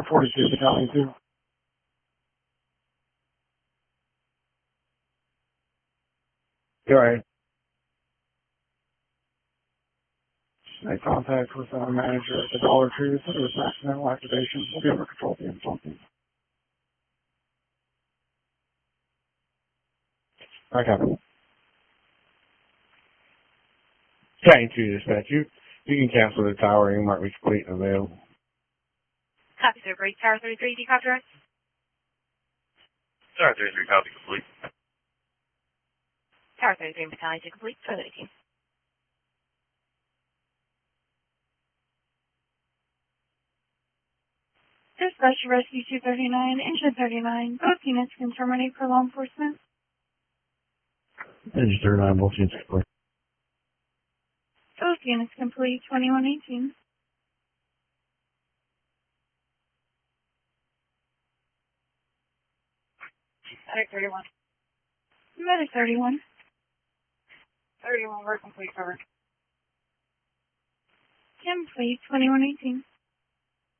42 Battalion 2. You're right. Make contact with our manager at the Dollar Tree to set with accidental activation. We'll be able to control the something. I copy. Battalion 2 dispatch. You can cancel the tower. You might reach complete and available. Copy, sir. Break Tower 33. Do you copy direct? Tower 33, copy complete. Tower 33 Battalion 2 complete. Toilet 18. Dispatch Rescue 239, Engine 39. Both units can terminate for law enforcement. Engine 39, both units complete. Both units complete, 2118. Medic 31. Medic 31. 31, we're complete, cover. Complete, 2118.